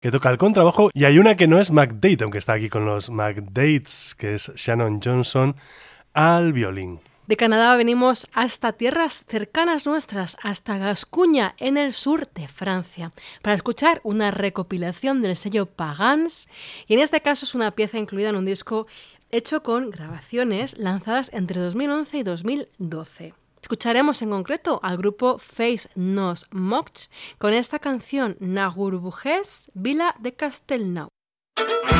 que toca el contrabajo, y hay una que no es McDade, aunque está aquí con los McDades, que es Shannon Johnson, al violín. De Canadá venimos hasta tierras cercanas nuestras, hasta Gascuña, en el sur de Francia, para escuchar una recopilación del sello Pagans, y en este caso es una pieza incluida en un disco hecho con grabaciones lanzadas entre 2011 y 2012. Escucharemos en concreto al grupo Face Nos Mocs con esta canción Nagur Buges, Vila de Castelnau.